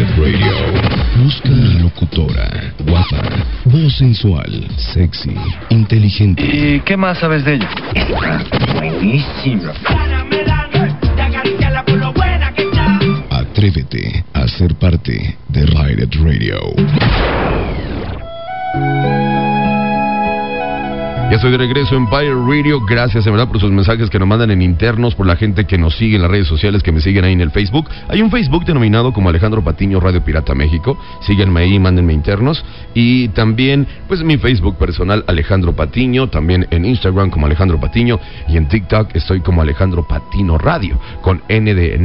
Pirate Radio. Busca una locutora guapa, voz sensual, sexy, inteligente. ¿Y qué más sabes de ella? Buenísimo. Atrévete a ser parte de Pirate Radio. Ya estoy de regreso en Pirate Radio. Gracias, de verdad, por sus mensajes que nos mandan en internos, por la gente que nos sigue en las redes sociales, que me siguen ahí en el Facebook. Hay un Facebook denominado como Alejandro Patiño Radio Pirata México. Síguenme ahí, mándenme internos. Y también, pues, mi Facebook personal, Alejandro Patiño. También en Instagram como Alejandro Patiño. Y en TikTok estoy como Alejandro Patino Radio. Con N de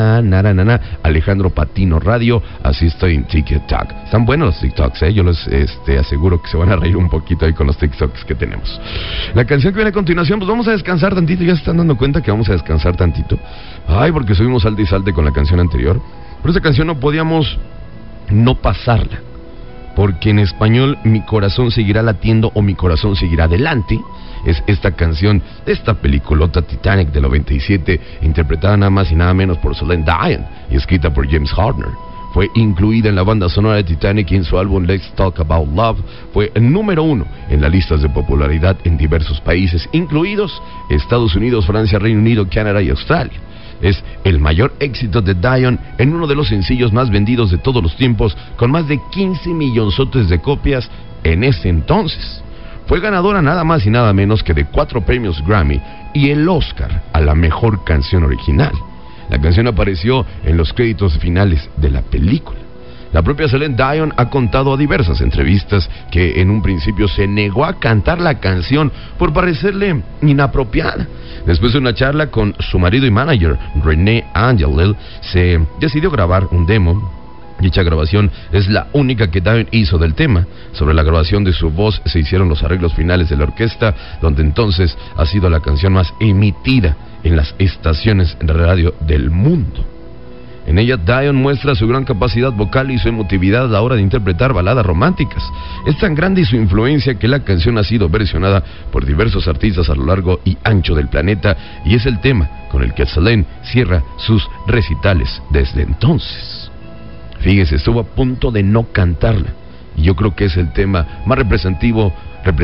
Alejandro Patino Radio. Así estoy en TikTok. Están buenos los TikToks, Yo les aseguro que se van a reír un poquito ahí con los TikToks que tenemos. La canción que viene a continuación, pues vamos a descansar tantito. Ya se están dando cuenta que vamos a descansar tantito. Ay, porque subimos salte y salte con la canción anterior. Pero esta canción no podíamos no pasarla, porque en español Mi corazón seguirá latiendo o Mi corazón seguirá adelante. Es esta canción de esta peliculota Titanic del 97, interpretada nada más y nada menos por Celine Dion y escrita por James Horner. Fue incluida en la banda sonora de Titanic y en su álbum Let's Talk About Love. Fue el número 1 en las listas de popularidad en diversos países, incluidos Estados Unidos, Francia, Reino Unido, Canadá y Australia. Es el mayor éxito de Dion en uno de los sencillos más vendidos de todos los tiempos, con más de 15 millonzotes de copias en ese entonces. Fue ganadora nada más y nada menos que de 4 premios Grammy y el Oscar a la mejor canción original. La canción apareció en los créditos finales de la película. La propia Celine Dion ha contado a diversas entrevistas que en un principio se negó a cantar la canción por parecerle inapropiada. Después de una charla con su marido y manager, René Angelil, se decidió grabar un demo. Dicha grabación es la única que Dion hizo del tema. Sobre la grabación de su voz se hicieron los arreglos finales de la orquesta, donde entonces ha sido la canción más emitida en las estaciones de radio del mundo. En ella, Dion muestra su gran capacidad vocal y su emotividad a la hora de interpretar baladas románticas. Es tan grande su influencia que la canción ha sido versionada por diversos artistas a lo largo y ancho del planeta, y es el tema con el que Celine cierra sus recitales desde entonces. Fíjese, estuvo a punto de no cantarla, y yo creo que es el tema más representativo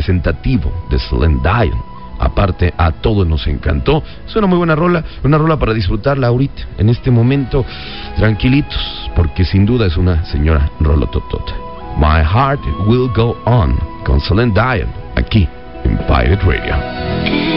de Celine Dion. Aparte, a todos nos encantó. Es una muy buena rola, una rola para disfrutarla ahorita, en este momento, tranquilitos, porque sin duda es una señora rolototota. My Heart Will Go On, con Celine Dion, aquí en Pirate Radio.